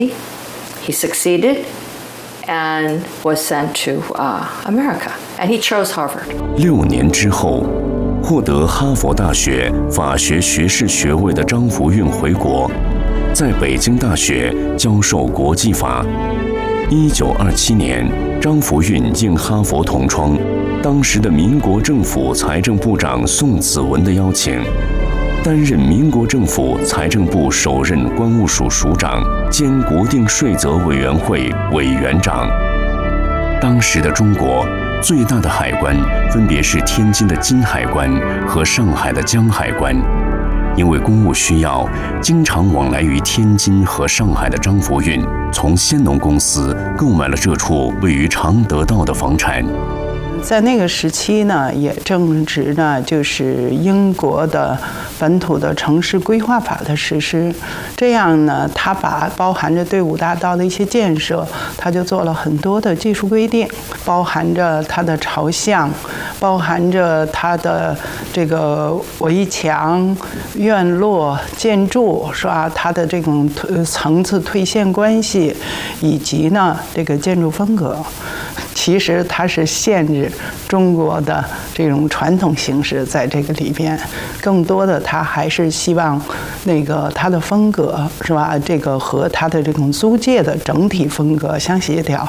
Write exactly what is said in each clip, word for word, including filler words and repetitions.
He succeeded and was sent to uh, America, and he chose Harvard. 六年之后，获得哈佛大学法学学士学位的张福运回国，在北京大学教授国际法。一九二七年，张福运应哈佛同窗当时的民国政府财政部长宋子文的邀请，担任民国政府财政部首任关务署署长兼国定税则委员会委员长。当时的中国最大的海关分别是天津的金海关和上海的江海关。因为公务需要，经常往来于天津和上海的张福运，从先农公司购买了这处位于常德道的房产。 在那个时期呢，也正值呢，就是英国的本土的城市规划法的实施，这样呢，它把包含着对五大道的一些建设，它就做了很多的技术规定，包含着它的朝向，包含着它的这个围墙、院落、建筑，是吧？它的这种层次退线关系，以及呢这个建筑风格，其实它是限制中国的这种传统形式在这个里边，更多的他还是希望那个他的风格，是吧？这个和他的这种租界的整体风格相协调。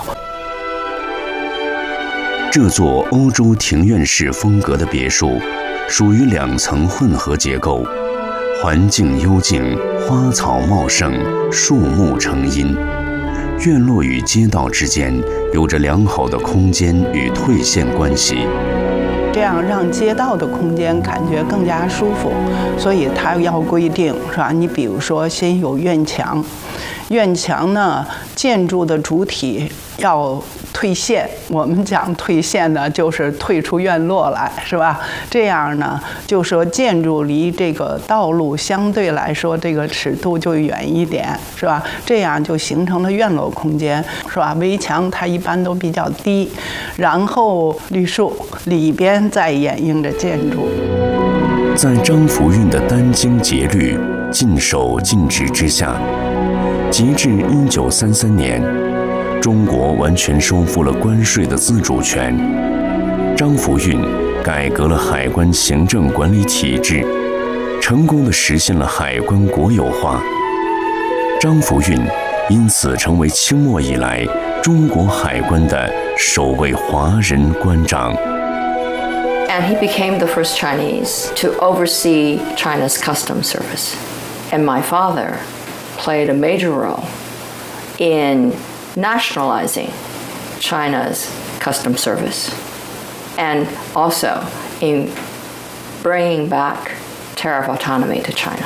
这座欧洲庭院式风格的别墅，属于两层混合结构，环境幽静，花草茂盛，树木成荫。院落与街道之间有着良好的空间与退线关系， 这样让街道的空间感觉更加舒服。所以它要规定，是吧？你比如说，先有院墙，院墙呢，建筑的主体要退线。我们讲退线呢，就是退出院落来，是吧？这样呢，就说建筑离这个道路相对来说这个尺度就远一点，是吧？这样就形成了院落空间，是吧？围墙它一般都比较低，然后绿树里边再掩映着建筑。 在张福运的殚精竭虑、尽守尽职之下，截至一九三三年。中国完全收复了关税的自主权，张福运改革了海关行政管理体制，成功地实现了海关国有化。张福运因此成为清末以来中国海关的首位华人关长。 And he became the first Chinese to oversee China's customs service. And my father played a major role in nationalizing China's customs service and also in bringing back tariff autonomy to China.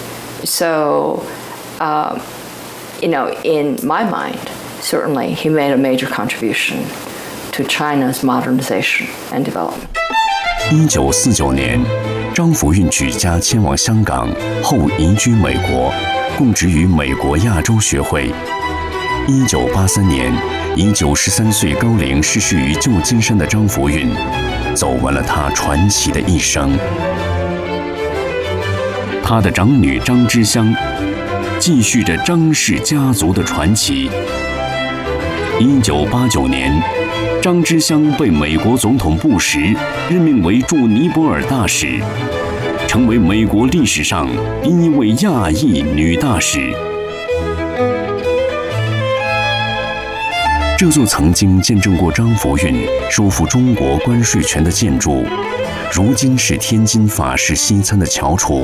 So, um, you know, in my mind, certainly he made a major contribution to China's modernization and development. 一九四九年，张福运举家迁往香港，后移居美国，供职于美国亚洲学会。一九八三年，以九十三岁高龄逝世于旧金山的张福运，走完了他传奇的一生。他的长女张之香，继续着张氏家族的传奇。一九八九年，张之香被美国总统布什任命为驻尼泊尔大使，成为美国历史上第一位亚裔女大使。这座曾经见证过张福运收复中国关税权的建筑，如今是天津法式西餐的翘楚。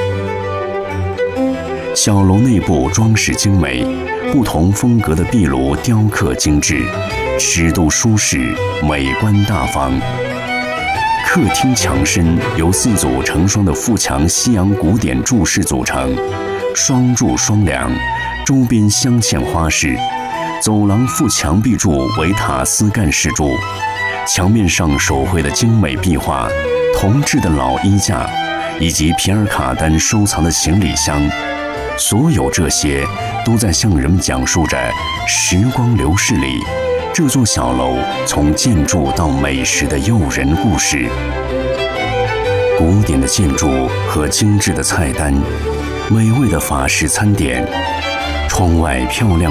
小楼内部装饰精美，不同风格的壁炉雕刻精致，尺度舒适，美观大方。客厅墙身由四组成双的富强西洋古典柱式组成，双柱双梁，周边镶嵌花饰。走廊副墙壁柱为塔斯干式柱，墙面上手绘的精美壁画、铜制的老衣架，以及皮尔卡丹收藏的行李箱，所有这些都在向人们讲述着时光流逝里这座小楼从建筑到美食的诱人故事。古典的建筑和精致的菜单，美味的法式餐点，窗外漂亮